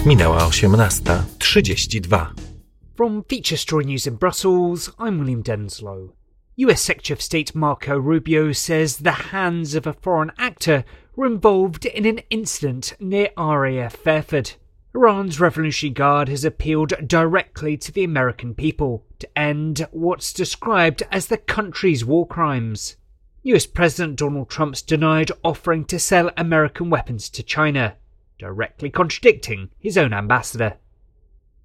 Minęła 18:32. From Feature Story News in Brussels, I'm William Denslow. US Secretary of State Marco Rubio says the hands of a foreign actor were involved in an incident near RAF Fairford. Iran's Revolutionary Guard has appealed directly to the American people to end what's described as the country's war crimes. US President Donald Trump's denied offering to sell American weapons to China, directly contradicting his own ambassador.